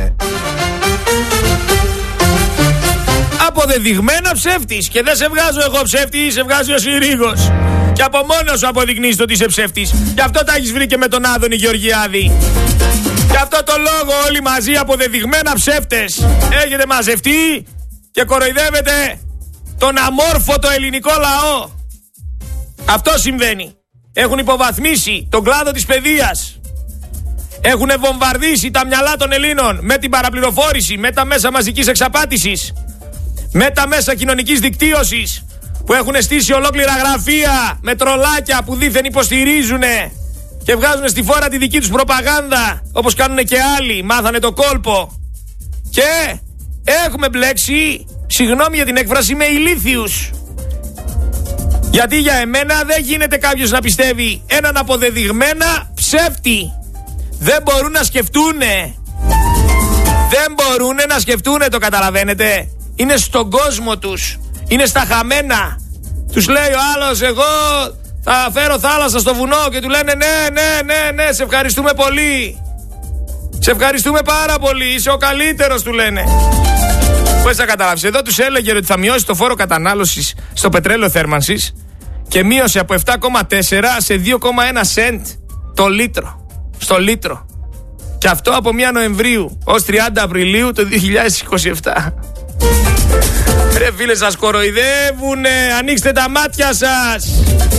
Αποδεδειγμένα ψεύτης. Και δεν σε βγάζω εγώ ψεύτη, σε βγάζει ο Συρίγος. Και από μόνος σου αποδεικνύεις το ότι είσαι ψεύτης. Γι' αυτό τα έχεις βρει και με τον Άδωνη Γεωργιάδη. Γι' αυτό το λόγο όλοι μαζί αποδεδειγμένα ψεύτες έχετε μαζευτεί και κοροϊδεύετε τον αμόρφωτο ελληνικό λαό. Αυτό συμβαίνει. Έχουν υποβαθμίσει τον κλάδο της παιδείας. Έχουν βομβαρδίσει τα μυαλά των Ελλήνων με την παραπληροφόρηση, με τα μέσα μαζικής εξαπάτησης, με τα μέσα κοινωνικής δικτύωσης που έχουν στήσει ολόκληρα γραφεία με τρολάκια που δήθεν υποστηρίζουν και βγάζουν στη φόρα τη δική τους προπαγάνδα, όπως κάνουν και άλλοι. Μάθανε το κόλπο. Και έχουμε μπλέξει, συγγνώμη για την έκφραση, με ηλίθιους. Γιατί για εμένα δεν γίνεται κάποιος να πιστεύει έναν αποδεδειγμένα ψεύτη. Δεν μπορούν να σκεφτούνε. Δεν μπορούν να σκεφτούνε, το καταλαβαίνετε? Είναι στον κόσμο τους. Είναι στα χαμένα. Τους λέει ο άλλος, εγώ θα φέρω θάλασσα στο βουνό, και του λένε ναι, σε ευχαριστούμε πολύ. Σε ευχαριστούμε πάρα πολύ, είσαι ο καλύτερος, του λένε. Πώς θα καταλάβεις? Εδώ τους έλεγε ότι θα μειώσει το φόρο κατανάλωσης στο πετρέλαιο θέρμανσης και μείωσε από 7,4 σε 2,1 σεντ το λίτρο. Στο λίτρο. Και αυτό από 1 Νοεμβρίου ως 30 Απριλίου το 2027. Ρε φίλε, σας κοροϊδεύουνε. Ανοίξτε τα μάτια σας.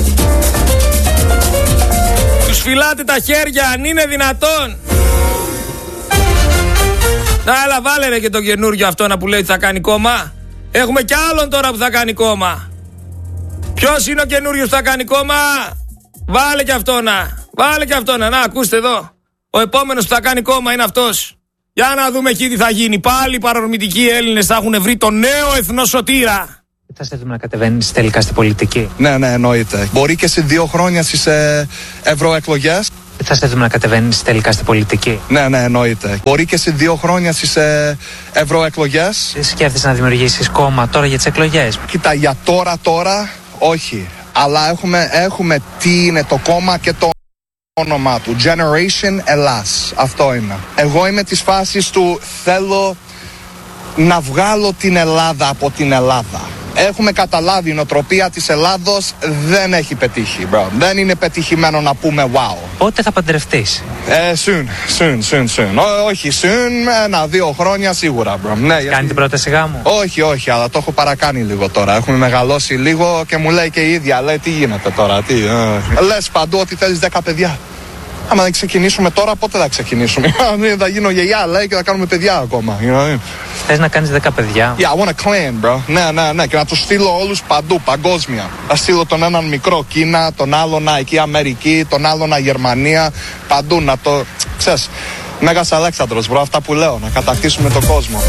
Τους φυλάτε τα χέρια, αν είναι δυνατόν. Να, έλα βάλε ρε και το καινούριο αυτόνα που λέει ότι θα κάνει κόμμα. Έχουμε κι άλλον τώρα που θα κάνει κόμμα. Ποιος είναι ο καινούριος που θα κάνει κόμμα? Βάλε κι αυτόνα. Βάλε κι αυτόνα. Να, ακούστε εδώ. Ο επόμενος που θα κάνει κόμμα είναι αυτός. Για να δούμε εκεί τι θα γίνει. Πάλι οι παρορμητικοί Έλληνες θα έχουν βρει το νέο εθνοσωτήρα. Θα σε δούμε να κατεβαίνεις τελικά στην πολιτική. Ναι, εννοείται. Μπορεί και σε 2 χρόνια στις ευρωεκλογές. Θα σε δούμε να κατεβαίνεις τελικά στην πολιτική. Ναι, εννοείται. Μπορεί και σε 2 χρόνια στις ευρωεκλογές. Σκέφτεσαι να δημιουργήσεις κόμμα τώρα για τις εκλογές? Κοίτα, για τώρα όχι. Αλλά έχουμε τι είναι το κόμμα και το όνομά του. Generation Ελλάς. Αυτό είναι. Εγώ είμαι της φάσης του θέλω να βγάλω την Ελλάδα από την Ελλάδα. Έχουμε καταλάβει η νοοτροπία της Ελλάδος δεν έχει πετύχει, bro. Δεν είναι πετυχημένο να πούμε wow. Πότε θα παντρευτείς? Soon. Όχι soon, 1-2 χρόνια σίγουρα, bro. Ναι, κάνει την πρόταση γάμου? Όχι, αλλά το έχω παρακάνει λίγο τώρα. Έχουμε μεγαλώσει λίγο και μου λέει και η ίδια, λέει τι γίνεται τώρα, Λες παντού ότι θέλεις 10 παιδιά. Άμα δεν ξεκινήσουμε τώρα, πότε θα ξεκινήσουμε? Θα γίνω γιαγιά, λέει, και θα κάνουμε παιδιά ακόμα. Θες να κάνεις 10 παιδιά? Yeah, I want a clan, bro. Ναι, και να τους στείλω όλους παντού, παγκόσμια. Θα στείλω τον έναν μικρό Κίνα, τον άλλον εκεί Αμερική, τον άλλον Γερμανία, παντού να το... Ξέρεις, Μέγας Αλέξανδρος, bro, αυτά που λέω, να κατακτήσουμε τον κόσμο.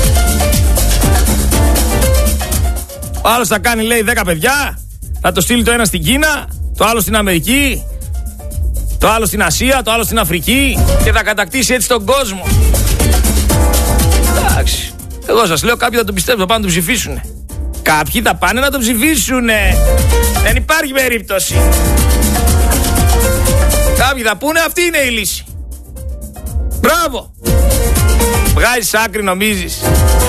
Ο άλλος θα κάνει, λέει, 10 παιδιά, θα το στείλει το ένα στην Κίνα, το άλλο στην Αμερική, το άλλο στην Ασία, το άλλο στην Αφρική και θα κατακτήσει έτσι τον κόσμο. Εντάξει. Εγώ σας λέω, κάποιοι θα το πιστέψουν, θα πάνε να το ψηφίσουνε. Κάποιοι θα πάνε να το ψηφίσουνε. Δεν υπάρχει περίπτωση. Κάποιοι θα πούνε αυτή είναι η λύση. Μπράβο. Βγάζεις άκρη, νομίζεις?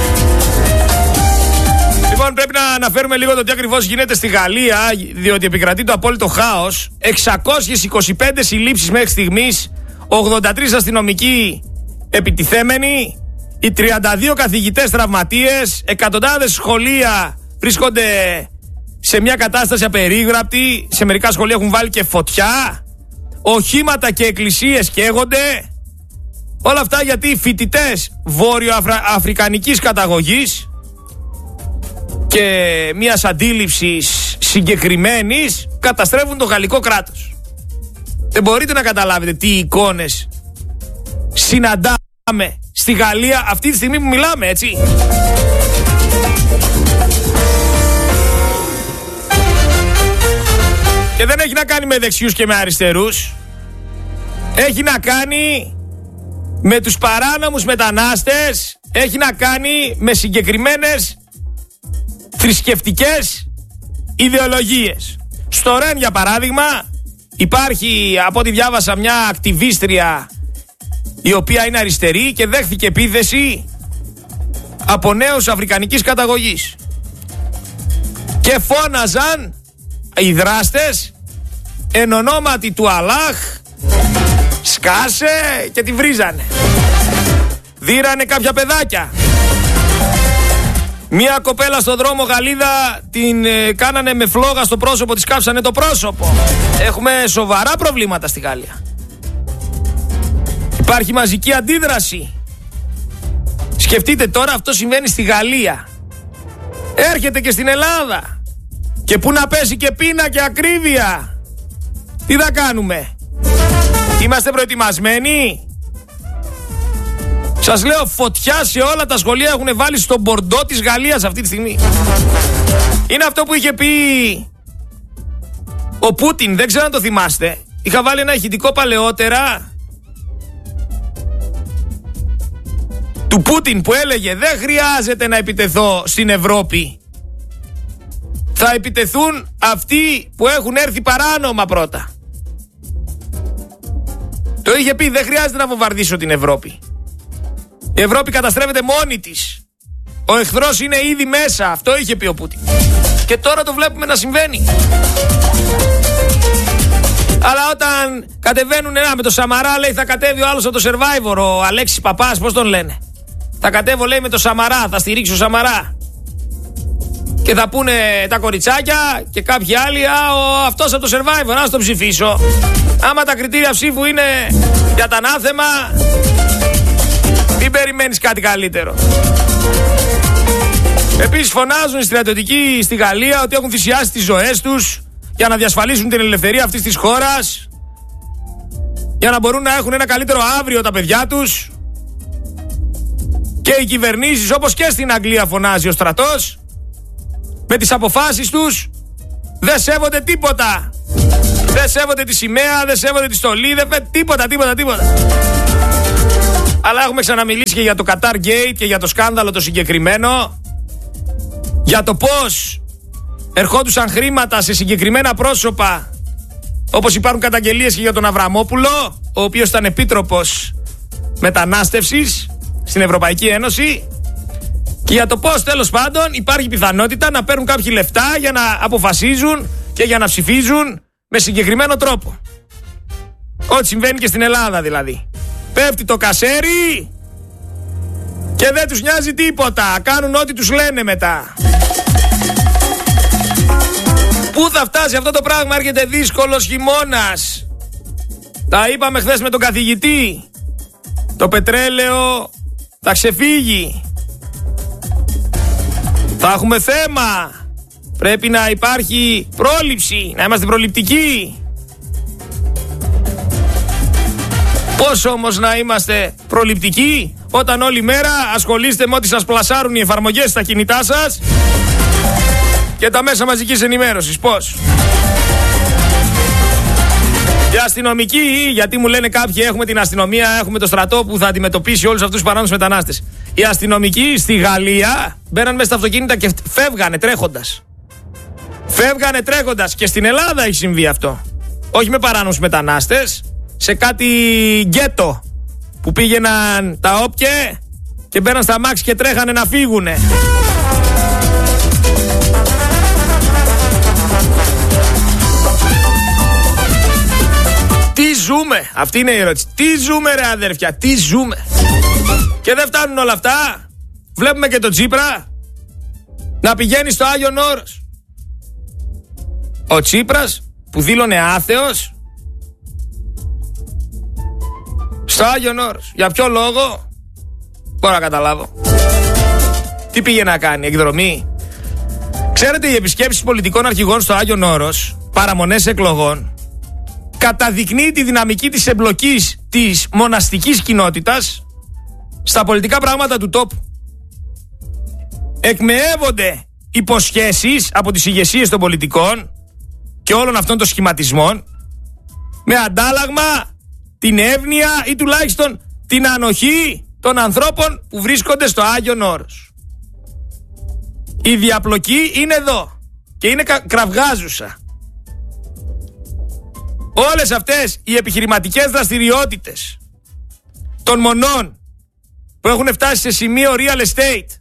Λοιπόν, πρέπει να αναφέρουμε λίγο το τι ακριβώς γίνεται στη Γαλλία, διότι επικρατεί το απόλυτο χάος. 625 συλλήψεις μέχρι στιγμής, 83 αστυνομικοί επιτιθέμενοι, οι 32 καθηγητές τραυματίες, εκατοντάδες σχολεία βρίσκονται σε μια κατάσταση απερίγραπτη, σε μερικά σχολεία έχουν βάλει και φωτιά, οχήματα και εκκλησίες καίγονται. Όλα αυτά γιατί φοιτητές βόρειο-αφρικανικής καταγωγής και μιας αντίληψης συγκεκριμένης καταστρέφουν το γαλλικό κράτος. Δεν μπορείτε να καταλάβετε τι εικόνες συναντάμε στη Γαλλία αυτή τη στιγμή που μιλάμε, έτσι. Και δεν έχει να κάνει με δεξιούς και με αριστερούς. Έχει να κάνει με τους παράνομους μετανάστες. Έχει να κάνει με συγκεκριμένες θρησκευτικές ιδεολογίες. Στο Ρεν, για παράδειγμα, υπάρχει, από ό,τι διάβασα, μια ακτιβίστρια η οποία είναι αριστερή και δέχθηκε επίθεση από νέους αφρικανικής καταγωγής. Και φώναζαν οι δράστες εν ονόματι του Αλλάχ, σκάσε, και τη βρίζανε. Δίρανε κάποια παιδάκια. Μία κοπέλα στο δρόμο, Γαλλίδα, την κάνανε με φλόγα στο πρόσωπο, της κάψανε το πρόσωπο. Έχουμε σοβαρά προβλήματα στη Γαλλία. Υπάρχει μαζική αντίδραση. Σκεφτείτε τώρα, αυτό συμβαίνει στη Γαλλία. Έρχεται και στην Ελλάδα. Και πού να πέσει και πείνα και ακρίβεια. Τι θα κάνουμε? Είμαστε προετοιμασμένοι? Σας λέω, φωτιά σε όλα τα σχολεία έχουν βάλει στον Μπορντό της Γαλλίας αυτή τη στιγμή. Είναι αυτό που είχε πει ο Πούτιν, δεν ξέρω αν το θυμάστε. Είχα βάλει ένα ηχητικό παλαιότερα του Πούτιν που έλεγε δεν χρειάζεται να επιτεθώ στην Ευρώπη. Θα επιτεθούν αυτοί που έχουν έρθει παράνομα πρώτα. Το είχε πει, δεν χρειάζεται να βομβαρδίσω την Ευρώπη. Η Ευρώπη καταστρέφεται μόνη της. Ο εχθρός είναι ήδη μέσα. Αυτό είχε πει ο Πούτιν. Και τώρα το βλέπουμε να συμβαίνει. Αλλά όταν κατεβαίνουν με το Σαμαρά, λέει θα κατέβει ο άλλος από το Survivor, ο Αλέξης Παπάς, πώς τον λένε. Θα κατέβω, λέει, με το Σαμαρά, θα στηρίξω Σαμαρά. Και θα πούνε τα κοριτσάκια και κάποιοι άλλοι, αυτός από το Survivor, ας τον ψηφίσω. Άμα τα κριτήρια ψήφου είναι για τα ανάθεμα, μην περιμένεις κάτι καλύτερο. Επίσης φωνάζουν οι στρατιωτικοί στη Γαλλία ότι έχουν θυσιάσει τις ζωές τους για να διασφαλίσουν την ελευθερία αυτής της χώρας, για να μπορούν να έχουν ένα καλύτερο αύριο τα παιδιά τους. Και οι κυβερνήσεις, όπως και στην Αγγλία φωνάζει ο στρατός, με τις αποφάσεις τους δεν σέβονται τίποτα. Δεν σέβονται τη σημαία, δεν σέβονται τη στολή, τίποτα. Αλλά έχουμε ξαναμιλήσει και για το Qatar Gate και για το σκάνδαλο το συγκεκριμένο, για το πώς ερχόντουσαν χρήματα σε συγκεκριμένα πρόσωπα, όπως υπάρχουν καταγγελίες και για τον Αβραμόπουλο, ο οποίος ήταν επίτροπος μετανάστευσης στην Ευρωπαϊκή Ένωση, και για το πώς τέλος πάντων υπάρχει πιθανότητα να παίρνουν κάποιοι λεφτά για να αποφασίζουν και για να ψηφίζουν με συγκεκριμένο τρόπο. Ό,τι συμβαίνει και στην Ελλάδα δηλαδή. Πέφτει το κασέρι και δεν τους νοιάζει τίποτα. Κάνουν ό,τι τους λένε μετά. Πού θα φτάσει αυτό το πράγμα? Έρχεται δύσκολος χειμώνας. Τα είπαμε χθες με τον καθηγητή. Το πετρέλαιο θα ξεφύγει. Θα έχουμε θέμα. Πρέπει να υπάρχει πρόληψη, να είμαστε προληπτικοί. Πώς όμως να είμαστε προληπτικοί όταν όλη μέρα ασχολείστε με ό,τι σας πλασάρουν οι εφαρμογές στα κινητά σας και τα μέσα μαζικής ενημέρωσης? Πώς? Οι αστυνομικοί, γιατί μου λένε κάποιοι έχουμε την αστυνομία, έχουμε το στρατό που θα αντιμετωπίσει όλους αυτούς τους παράνομους μετανάστες. Οι αστυνομικοί στη Γαλλία μπαίναν μέσα στα αυτοκίνητα και φεύγανε τρέχοντας. Και στην Ελλάδα έχει συμβεί αυτό. Όχι με παράνομους μετανάστες, σε κάτι γκέτο που πήγαιναν τα όπκε και μπαίναν στα μάξι και τρέχανε να φύγουνε. Τι ζούμε? Αυτή είναι η ερώτηση. Τι ζούμε ρε αδέρφια? Τι ζούμε? Και δεν φτάνουν όλα αυτά. Βλέπουμε και τον Τσίπρα να πηγαίνει στο Άγιον Όρος. Ο Τσίπρας που δήλωνε άθεος στο Άγιον Όρος. Για ποιο λόγο? Μπορώ να καταλάβω. Τι πήγε να κάνει? Εκδρομή? Ξέρετε, οι επισκέψεις πολιτικών αρχηγών στο Άγιον Όρος, παραμονές εκλογών, καταδεικνύει τη δυναμική της εμπλοκής της μοναστικής κοινότητας στα πολιτικά πράγματα του τόπου. Εκμεεύονται υποσχέσεις από τις ηγεσίες των πολιτικών και όλων αυτών των σχηματισμών με αντάλλαγμα την εύνοια ή τουλάχιστον την ανοχή των ανθρώπων που βρίσκονται στο Άγιον Όρος. Η διαπλοκή είναι εδώ και είναι κραυγάζουσα. Όλες αυτές οι επιχειρηματικές δραστηριότητες των μονών που έχουν φτάσει σε σημείο real estate.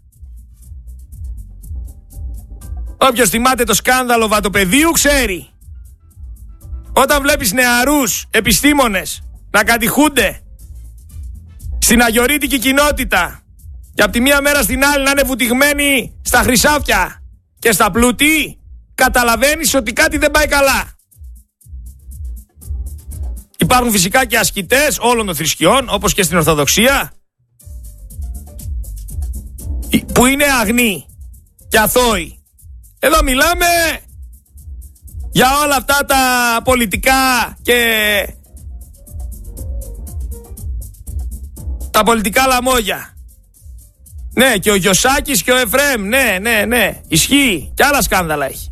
Όποιος θυμάται το σκάνδαλο Βατοπεδίου ξέρει. Όταν βλέπεις νεαρούς επιστήμονες να κατηχούνται στην αγιορείτικη κοινότητα και από τη μία μέρα στην άλλη να είναι βουτυγμένοι στα χρυσάφια και στα πλούτη, καταλαβαίνεις ότι κάτι δεν πάει καλά. Υπάρχουν φυσικά και ασκητές όλων των θρησκειών, όπως και στην Ορθοδοξία, που είναι αγνοί και αθώοι. Εδώ μιλάμε για όλα αυτά τα πολιτικά και τα πολιτικά λαμόγια. Ναι, και ο Γιωσάκης και ο Εφραίμ, ναι, ισχύει. Και άλλα σκάνδαλα έχει.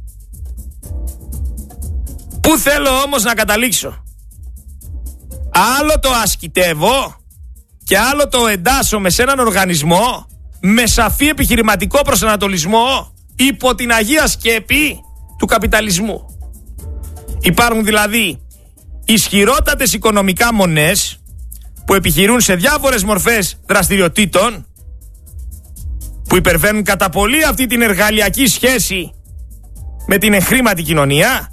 Πού θέλω όμως να καταλήξω? Άλλο το ασκητεύω και άλλο το εντάσσομαι σε έναν οργανισμό με σαφή επιχειρηματικό προσανατολισμό υπό την αγία σκέπη του καπιταλισμού. Υπάρχουν δηλαδή ισχυρότατες οικονομικά μονές που επιχειρούν σε διάφορες μορφές δραστηριοτήτων που υπερβαίνουν κατά πολύ αυτή την εργαλειακή σχέση με την εγχρήματη κοινωνία.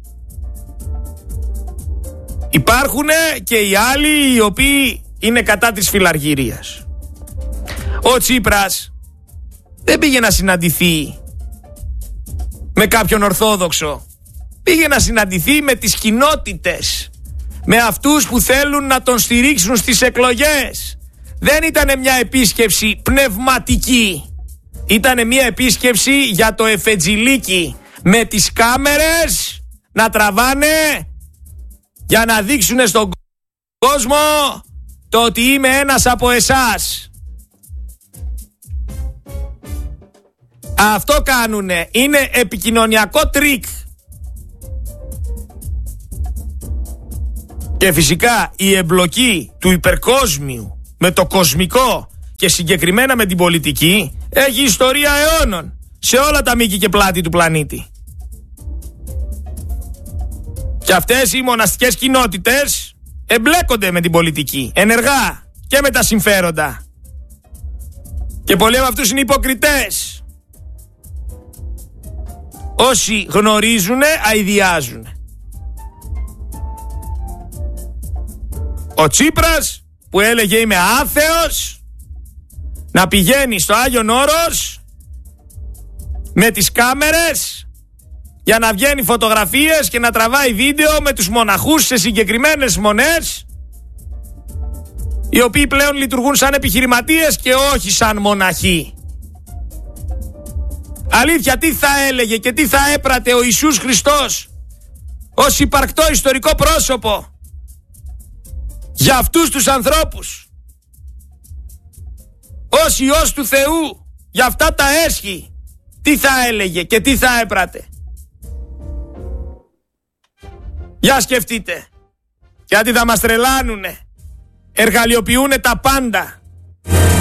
Υπάρχουν και οι άλλοι οι οποίοι είναι κατά της φιλαργυρίας. Ο Τσίπρας δεν πήγε να συναντηθεί με κάποιον Ορθόδοξο. Πήγε να συναντηθεί με τις κοινότητες, με αυτούς που θέλουν να τον στηρίξουν στις εκλογές. Δεν ήταν μια επίσκεψη πνευματική. Ήταν μια επίσκεψη για το εφετζιλίκι, με τις κάμερες να τραβάνε για να δείξουν στον κόσμο το ότι είμαι ένας από εσάς. Αυτό κάνουνε. Είναι επικοινωνιακό τρίκ. Και φυσικά η εμπλοκή του υπερκόσμιου με το κοσμικό και συγκεκριμένα με την πολιτική έχει ιστορία αιώνων σε όλα τα μήκη και πλάτη του πλανήτη. Και αυτές οι μοναστικές κοινότητες εμπλέκονται με την πολιτική ενεργά και με τα συμφέροντα. Και πολλοί από αυτούς είναι υποκριτές. Όσοι γνωρίζουνε αηδιάζουνε. Ο Τσίπρας που έλεγε είμαι άθεος, να πηγαίνει στο Άγιον Όρος με τις κάμερες για να βγαίνει φωτογραφίες και να τραβάει βίντεο με τους μοναχούς σε συγκεκριμένες μονές, οι οποίοι πλέον λειτουργούν σαν επιχειρηματίες και όχι σαν μοναχοί. Αλήθεια, τι θα έλεγε και τι θα έπρατε ο Ιησούς Χριστός ως υπαρκτό ιστορικό πρόσωπο για αυτούς τους ανθρώπους, ως Υιός του Θεού, για αυτά τα έσχη? Τι θα έλεγε και τι θα έπρατε? Για σκεφτείτε. Γιατί θα μας τρελάνουνε. Εργαλειοποιούνε τα πάντα.